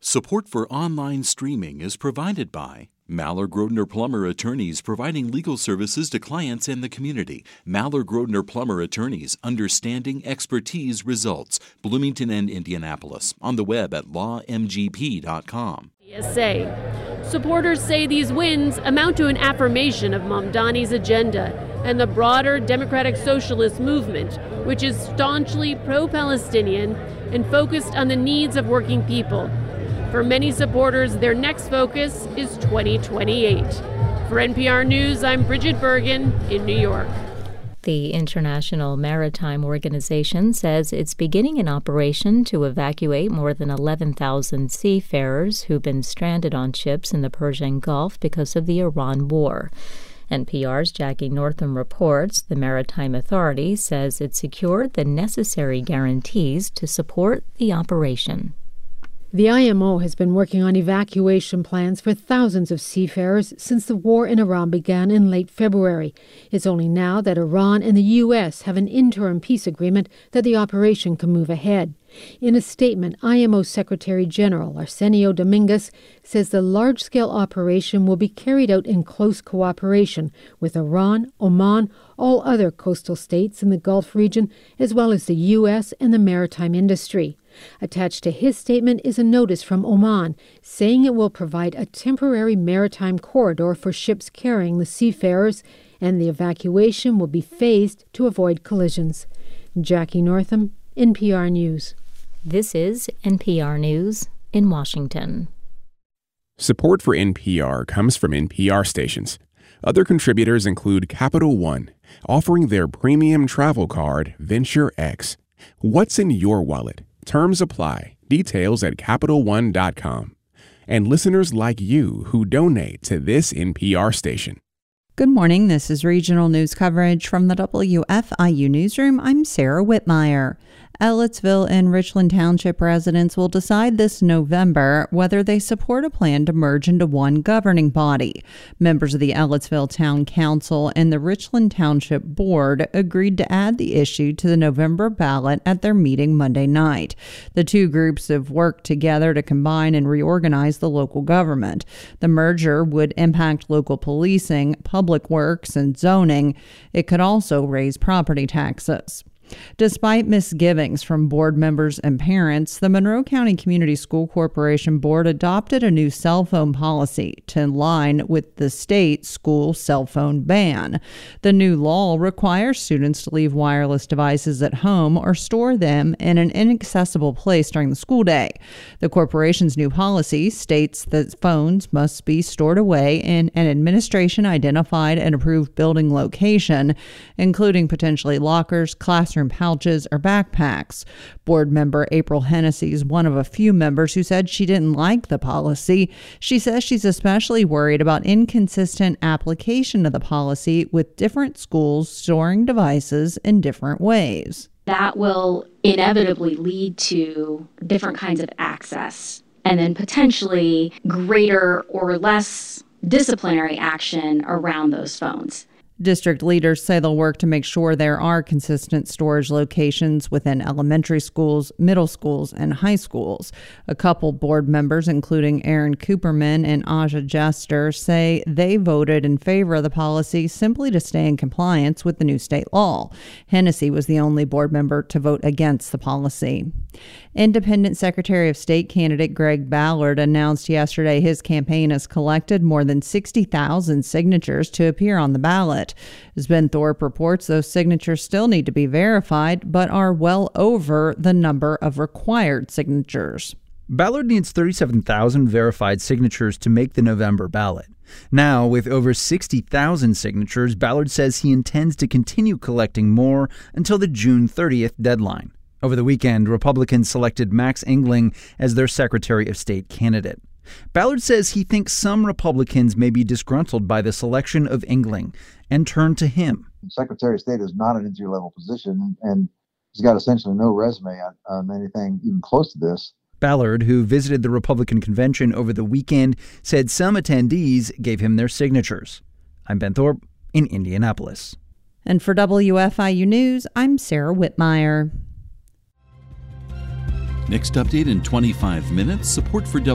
Support for online streaming is provided by Maller-Grodner Plummer Attorneys, providing legal services to clients and the community. Maller-Grodner Plummer Attorneys, understanding expertise results. Bloomington and Indianapolis. On the web at lawmgp.com. PSA. Supporters say these wins amount to an affirmation of Mamdani's agenda and the broader democratic socialist movement, which is staunchly pro-Palestinian and focused on the needs of working people. For many supporters, their next focus is 2028. For NPR News, I'm Bridget Bergen in New York. The International Maritime Organization says it's beginning an operation to evacuate more than 11,000 seafarers who've been stranded on ships in the Persian Gulf because of the Iran war. NPR's Jackie Northam reports the Maritime Authority says it secured the necessary guarantees to support the operation. The IMO has been working on evacuation plans for thousands of seafarers since the war in Iran began in late February. It's only now that Iran and the U.S. have an interim peace agreement that the operation can move ahead. In a statement, IMO Secretary General Arsenio Dominguez says the large-scale operation will be carried out in close cooperation with Iran, Oman, all other coastal states in the Gulf region, as well as the U.S. and the maritime industry. Attached to his statement is a notice from Oman saying it will provide a temporary maritime corridor for ships carrying the seafarers, and the evacuation will be phased to avoid collisions. Jackie Northam, NPR News. This is NPR News in Washington. Support for NPR comes from NPR stations. Other contributors include Capital One, offering their premium travel card, Venture X. What's in your wallet? Terms apply. Details at CapitalOne.com. And listeners like you who donate to this NPR station. Good morning. This is regional news coverage from the WFIU newsroom. I'm Sarah Whitmire. Ellettsville and Richland Township residents will decide this November whether they support a plan to merge into one governing body. Members of the Ellettsville Town Council and the Richland Township Board agreed to add the issue to the November ballot at their meeting Monday night. The two groups have worked together to combine and reorganize the local government. The merger would impact local policing, public works, and zoning. It could also raise property taxes. Despite misgivings from board members and parents, the Monroe County Community School Corporation Board adopted a new cell phone policy to align with the state school cell phone ban. The new law requires students to leave wireless devices at home or store them in an inaccessible place during the school day. The corporation's new policy states that phones must be stored away in an administration-identified and approved building location, including potentially lockers, classroom pouches, or backpacks. Board member April Hennessy is one of a few members who said she didn't like the policy. She says she's especially worried about inconsistent application of the policy with different schools storing devices in different ways. That will inevitably lead to different kinds of access and then potentially greater or less disciplinary action around those phones. District leaders say they'll work to make sure there are consistent storage locations within elementary schools, middle schools, and high schools. A couple board members, including Aaron Cooperman and Aja Jester, say they voted in favor of the policy simply to stay in compliance with the new state law. Hennessy was the only board member to vote against the policy. Independent Secretary of State candidate Greg Ballard announced yesterday his campaign has collected more than 60,000 signatures to appear on the ballot. As Ben Thorpe reports, those signatures still need to be verified, but are well over the number of required signatures. Ballard needs 37,000 verified signatures to make the November ballot. Now, with over 60,000 signatures, Ballard says he intends to continue collecting more until the June 30th deadline. Over the weekend, Republicans selected Max Engling as their Secretary of State candidate. Ballard says he thinks some Republicans may be disgruntled by the selection of Engling and turn to him. Secretary of State is not an entry-level position, and he's got essentially no resume on anything even close to this. Ballard, who visited the Republican convention over the weekend, said some attendees gave him their signatures. I'm Ben Thorpe in Indianapolis. And for WFIU News, I'm Sarah Whitmire. Next update in 25 minutes. Support for